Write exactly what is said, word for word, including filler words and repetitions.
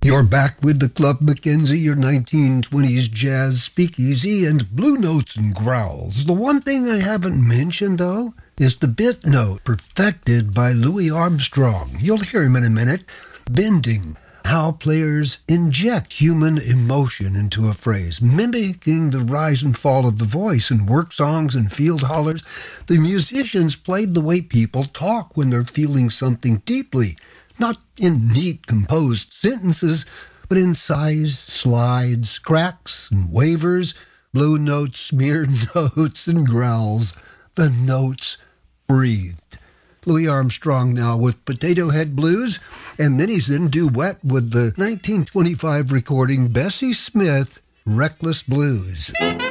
You're back with the Club Mackenzie, your nineteen twenties jazz speakeasy, and Blue Notes and Growls. The one thing I haven't mentioned, though, is the bit note perfected by Louis Armstrong. You'll hear him in a minute. Bending, how players inject human emotion into a phrase, mimicking the rise and fall of the voice in work songs and field hollers. The musicians played the way people talk when they're feeling something deeply, not in neat, composed sentences, but in sighs, slides, cracks, and wavers, blue notes, smeared notes, and growls. The notes breathed. Louis Armstrong now with Potato Head Blues, and then he's in duet with the nineteen twenty-five recording Bessie Smith, Reckless Blues.